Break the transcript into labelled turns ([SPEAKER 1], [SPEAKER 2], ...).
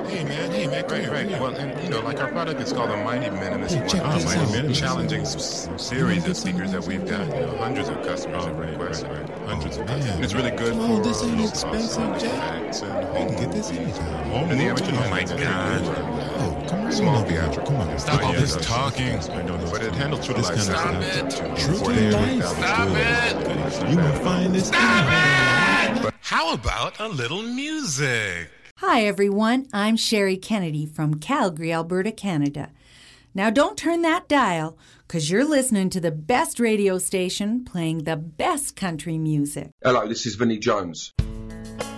[SPEAKER 1] Hey man, come here.
[SPEAKER 2] Right. Well, and like our product is called the Mighty Minimalist
[SPEAKER 1] Hey, check this out.
[SPEAKER 2] One. Challenging series of speakers that we've got. Hundreds of customers have requested. Hundreds of customers. And it's really good for
[SPEAKER 1] this ain't expensive, Jack.
[SPEAKER 2] accents
[SPEAKER 1] You can get this anytime.
[SPEAKER 2] and the amateur. Oh my God.
[SPEAKER 1] Oh, come on.
[SPEAKER 2] Small theatrical.
[SPEAKER 1] Come on.
[SPEAKER 3] Stop all this talking.
[SPEAKER 2] But it handles true to life.
[SPEAKER 3] Stop it.
[SPEAKER 1] True to life.
[SPEAKER 3] Stop it.
[SPEAKER 1] You gonna find this out.
[SPEAKER 3] How about a little music?
[SPEAKER 4] Hi, everyone. I'm Sherry Kennedy from Calgary, Alberta, Canada. Now, don't turn that dial, because you're listening to the best radio station playing the best country music.
[SPEAKER 5] Hello, this is Vinnie Jones.